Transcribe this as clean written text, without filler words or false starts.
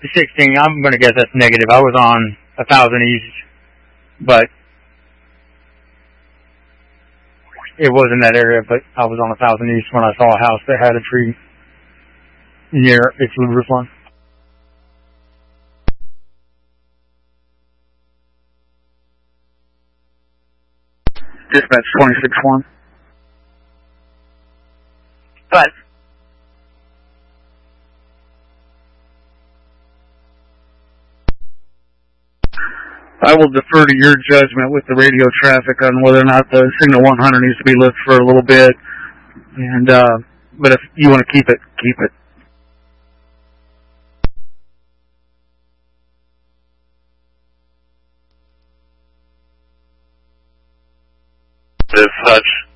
16, I'm going to guess that's negative. I was on 1000 East, but it was in that area, but I was on 1000 East when I saw a house that had a tree near its roof line. Dispatch 26-1. But I will defer to your judgment with the radio traffic on whether or not the signal 100 needs to be lifted for a little bit. And but if you want to keep it, keep it. Dispatch